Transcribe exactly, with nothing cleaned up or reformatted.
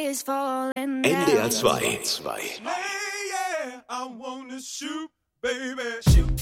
N D R zwei. Hey, yeah, I wanna shoot, baby. Shoot.